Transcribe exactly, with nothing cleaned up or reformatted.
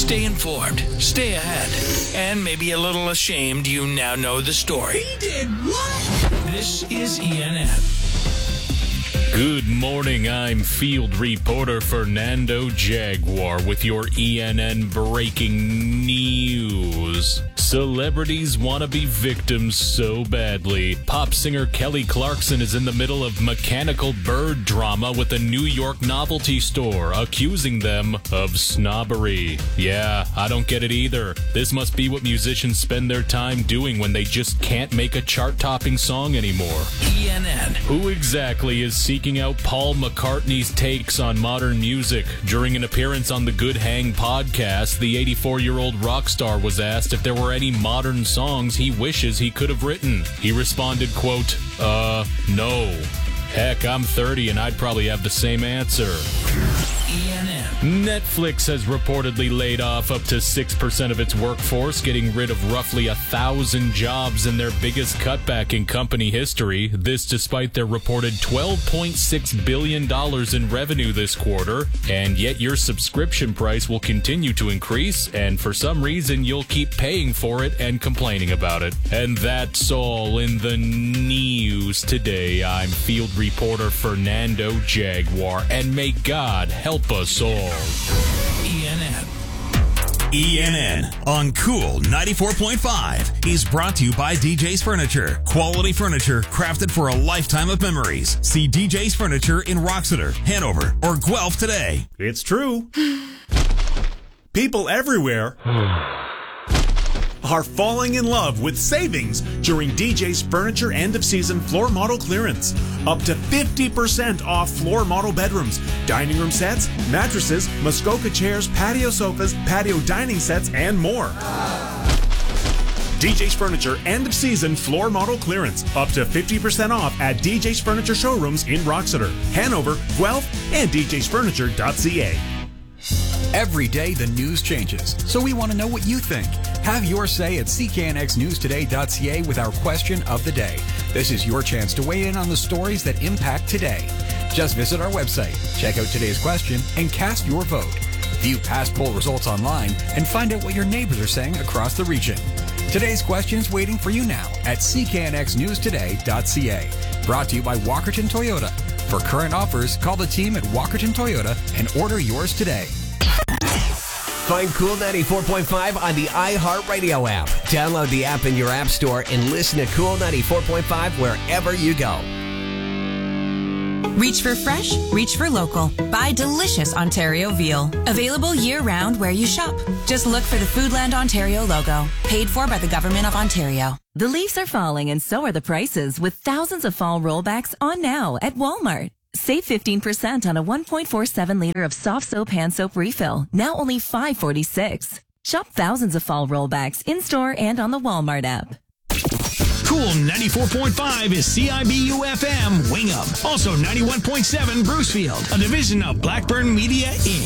Stay informed, stay ahead, and maybe a little ashamed you now know the story. He did what? This is E N N. Good morning, I'm field reporter Fernando Jaguar with your E N N breaking news. Celebrities want to be victims so badly. Pop singer Kelly Clarkson is in the middle of mechanical bird drama with a New York novelty store, accusing them of snobbery. Yeah, I don't get it either. This must be what musicians spend their time doing when they just can't make a chart-topping song anymore. E N N. Who exactly is seeking out Paul McCartney's takes on modern music? During an appearance on the Good Hang podcast, the eighty-four-year-old rock star was asked if there were any modern songs he wishes he could have written. He responded, quote, uh, no. Heck, I'm thirty and I'd probably have the same answer. E N N. Netflix has reportedly laid off up to six percent of its workforce, getting rid of roughly a thousand jobs in their biggest cutback in company history. This despite their reported twelve point six billion dollars in revenue this quarter. And yet your subscription price will continue to increase, and for some reason you'll keep paying for it and complaining about it. And that's all in the news today. I'm field reporter Fernando Jaguar, and may God help us all. E N N. E N N on Cool ninety-four point five is brought to you by D J's Furniture. Quality furniture crafted for a lifetime of memories. See D J's Furniture in Roxeter, Hanover, or Guelph today. It's true. People everywhere are falling in love with savings during D J's Furniture end-of-season floor model clearance. Up to fifty percent off floor model bedrooms, dining room sets, mattresses, Muskoka chairs, patio sofas, patio dining sets, and more. D J's Furniture end-of-season floor model clearance. Up to fifty percent off at D J's Furniture showrooms in Roxeter, Hanover, Guelph, and d j's furniture dot c a. Every day the news changes, so we want to know what you think. Have your say at c k n x news today dot c a with our question of the day. This is your chance to weigh in on the stories that impact today. Just visit our website, check out today's question, and cast your vote. View past poll results online and find out what your neighbors are saying across the region. Today's question's waiting for you now at c k n x news today dot c a. Brought to you by Walkerton Toyota. For current offers, call the team at Walkerton Toyota and order yours today. Find Cool ninety-four point five on the iHeartRadio app. Download the app in your app store and listen to Cool ninety-four point five wherever you go. Reach for fresh, reach for local. Buy delicious Ontario veal. Available year-round where you shop. Just look for the Foodland Ontario logo. Paid for by the Government of Ontario. The leaves are falling and so are the prices, with thousands of fall rollbacks on now at Walmart. Save fifteen percent on a one point four seven liter of soft soap hand soap refill, now only five forty-six. Shop thousands of fall rollbacks in-store and on the Walmart app. Cool ninety-four point five is C I B U F M Wingham. Also ninety-one point seven Brucefield, a division of Blackburn Media Incorporated.